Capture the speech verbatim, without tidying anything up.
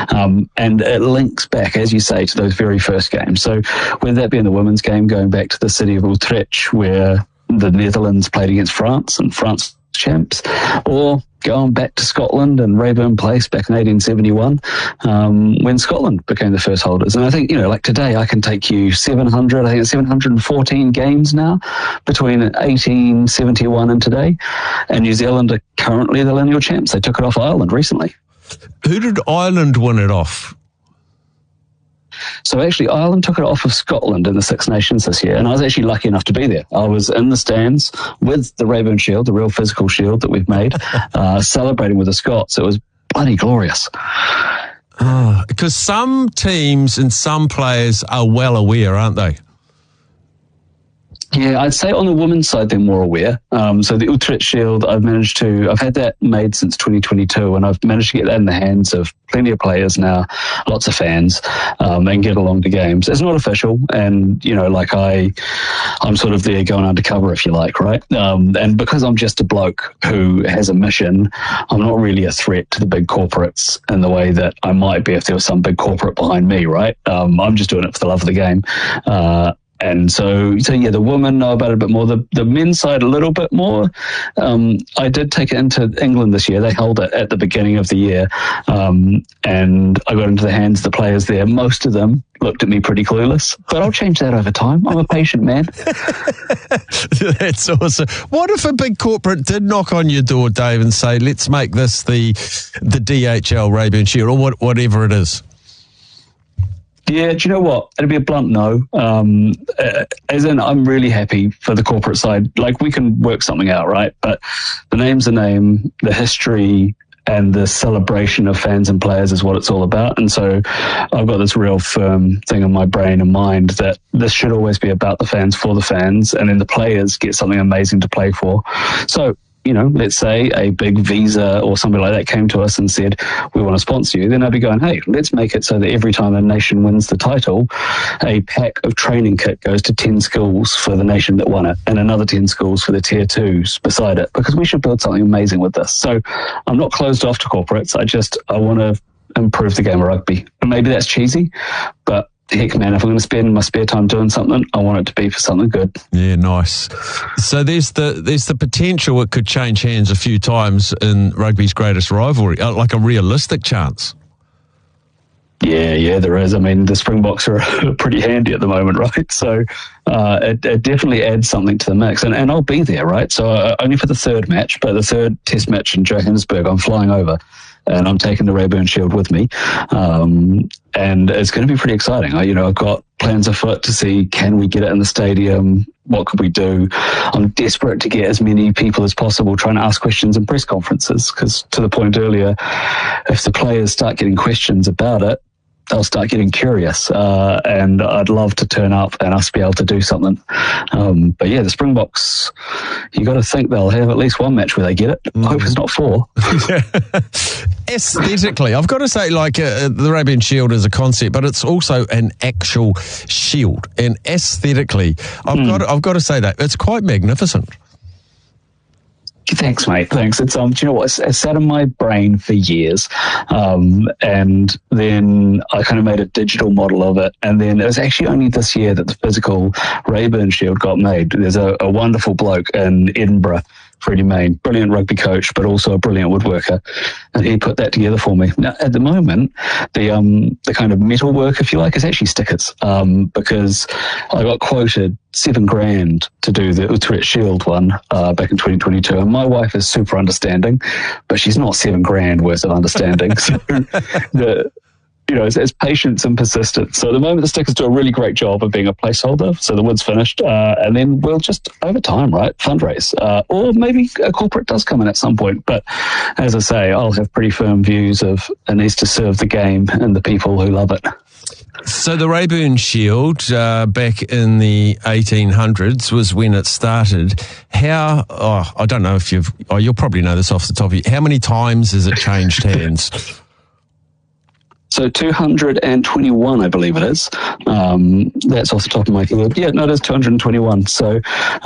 Um, and it links back, as you say, to those very first games. So whether that be in the women's game, going back to the city of Utrecht, where the Netherlands played against France and France champs, or going back to Scotland and Rayburn Place back in eighteen seventy-one, um, when Scotland became the first holders. And I think, you know, like today, I can take you seven hundred, I think it's seven hundred fourteen games now between eighteen seventy-one and today. And New Zealand are currently the lineal champs. They took it off Ireland recently. Who did Ireland win it off? So actually, Ireland took it off of Scotland in the Six Nations this year, and I was actually lucky enough to be there. I was in the stands with the Rayburn Shield, the real physical shield that we've made, uh, celebrating with the Scots. It was bloody glorious. Oh, because some teams and some players are well aware, aren't they? Yeah, I'd say on the women's side, they're more aware. Um, so the Utrecht Shield, I've managed to, I've had that made since twenty twenty-two, and I've managed to get that in the hands of plenty of players now, lots of fans, um, and get along to games. It's not official, and, you know, like I, I'm sort of there going undercover, if you like, right? Um, and because I'm just a bloke who has a mission, I'm not really a threat to the big corporates in the way that I might be if there was some big corporate behind me, right? Um, I'm just doing it for the love of the game. Uh, And so, so yeah, the women know about it a bit more. The the men's side a little bit more. Um, I did take it into England this year. They held it at the beginning of the year, um, and I got into the hands of the players there. Most of them looked at me pretty clueless, but I'll change that over time. I'm a patient man. That's awesome. What if a big corporate did knock on your door, Dave, and say, "Let's make this the the D H L Rayburn Shield," or what, whatever it is? Yeah, do you know what? It'd be a blunt no. Um, uh, as in, I'm really happy for the corporate side. Like, we can work something out, right? But the name's the name, the history and the celebration of fans and players is what it's all about. And so I've got this real firm thing in my brain and mind that this should always be about the fans, for the fans, and then the players get something amazing to play for. So, you know, let's say a big Visa or something like that came to us and said, we want to sponsor you, then I'd be going, hey, let's make it so that every time a nation wins the title, a pack of training kit goes to ten schools for the nation that won it and another ten schools for the tier twos beside it, because we should build something amazing with this. So I'm not closed off to corporates. I just, I want to improve the game of rugby. And maybe that's cheesy, but heck, man, if I'm going to spend my spare time doing something, I want it to be for something good. Yeah, nice. So there's the there's the potential it could change hands a few times in rugby's greatest rivalry, like a realistic chance. Yeah, yeah, there is. I mean, the Springboks are pretty handy at the moment, right? So uh, it, it definitely adds something to the mix. And, and I'll be there, right? So uh, only for the third match, but the third test match in Johannesburg, I'm flying over. And I'm taking the Rayburn Shield with me. Um, and it's going to be pretty exciting. I, you know, I've got plans afoot to see, can we get it in the stadium? What could we do? I'm desperate to get as many people as possible trying to ask questions in press conferences, because to the point earlier, if the players start getting questions about it, they'll start getting curious, uh, and I'd love to turn up and us be able to do something. Um, but yeah, the Springboks, you got to think they'll have at least one match where they get it. I hope it's not four. Aesthetically, I've got to say, like, uh, the Rayburn Shield is a concept, but it's also an actual shield. And aesthetically, I've mm. got to, I've got to say that it's quite magnificent. Thanks, mate. Thanks. It's um. Do you know what? It's, it's sat in my brain for years, um, and then I kind of made a digital model of it, and then it was actually only this year that the physical Rayburn Shield got made. There's a, a wonderful bloke in Edinburgh, Freddie Main, brilliant rugby coach, but also a brilliant woodworker, and he put that together for me. Now, at the moment, the um the kind of metal work, if you like, is actually stickers, um, because I got quoted seven grand to do the Utrecht Shield one uh, back in twenty twenty-two, and my wife is super understanding, but she's not seven grand worth of understanding. So the you know, it's, it's patience and persistence. So at the moment, the stickers do a really great job of being a placeholder. So the wood's finished, uh, and then we'll just, over time, right, fundraise. Uh, or maybe a corporate does come in at some point. But as I say, I'll have pretty firm views of it needs to serve the game and the people who love it. So the Rayburn Shield, uh, back in the eighteen hundreds was when it started. How, oh, I don't know if you've, oh, you'll probably know this off the top of your, how many times has it changed hands? So two hundred twenty-one, I believe it is. Um, that's off the top of my head. Yeah, no, it is two hundred twenty-one. So